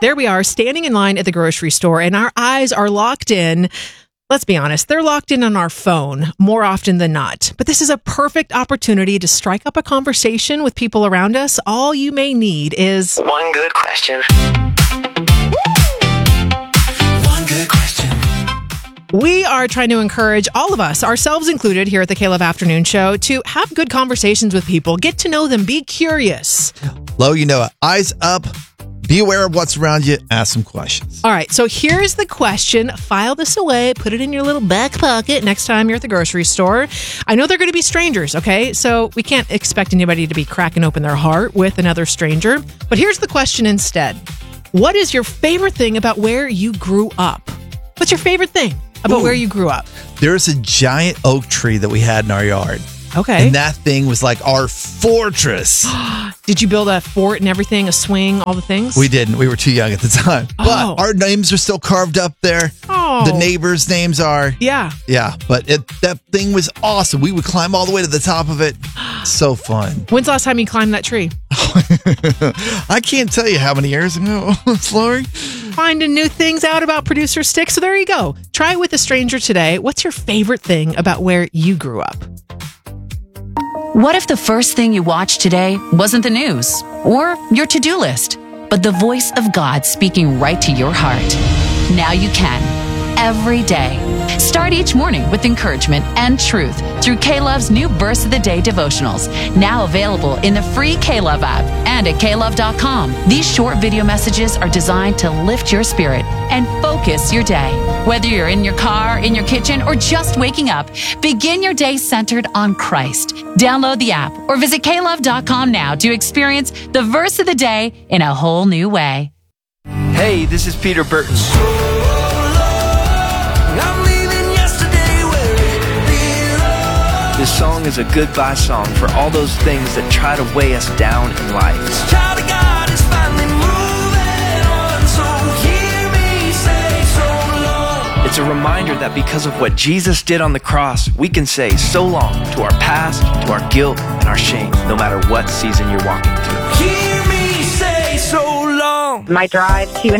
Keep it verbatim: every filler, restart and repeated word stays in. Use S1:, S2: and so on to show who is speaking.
S1: There we are, standing in line at the grocery store, and our eyes are locked in. Let's be honest, they're locked in on our phone more often than not. But this is a perfect opportunity to strike up a conversation with people around us. All you may need is
S2: one good question. One good question.
S1: We are trying to encourage all of us, ourselves included, here at the K-Love Afternoon Show, to have good conversations with people, get to know them, be curious.
S3: Lo, you know, eyes up, be aware of what's around you, ask some questions.
S1: All right, so here's the question. File this away, put it in your little back pocket next time you're at the grocery store. I know they're going to be strangers, okay? So we can't expect anybody to be cracking open their heart with another stranger. But here's the question instead. What is your favorite thing about where you grew up? What's your favorite thing about
S3: Ooh.
S1: where you grew up?
S3: There's a giant oak tree that we had in our yard.
S1: Okay.
S3: And that thing was like our fortress.
S1: Did you build a fort and everything, a swing, all the things?
S3: We didn't. We were too young at the time.
S1: Oh.
S3: But our names are still carved up there.
S1: Oh.
S3: The neighbors' names are.
S1: Yeah.
S3: Yeah. But it, that thing was awesome. We would climb all the way to the top of it. So fun.
S1: When's the last time you climbed that tree?
S3: I can't tell you how many years ago, Lori.
S1: Finding new things out about Producer Stick. So there you go. Try it with a stranger today. What's your favorite thing about where you grew up?
S4: What if the first thing you watched today wasn't the news or your to-do list, but the voice of God speaking right to your heart? Now you can, every day. Start each morning with encouragement and truth through K-Love's new Verse of the Day devotionals, now available in the free K-Love app and at K Love dot com. These short video messages are designed to lift your spirit and focus your day. Whether you're in your car, in your kitchen, or just waking up, begin your day centered on Christ. Download the app or visit K Love dot com now to experience the Verse of the Day in a whole new way.
S5: Hey, this is Peter Burton. This song is a goodbye song for all those things that try to weigh us down in life. It's a reminder that because of what Jesus did on the cross, we can say so long to our past, to our guilt, and our shame, no matter what season you're walking through. Hear me say so long.
S6: My drive to and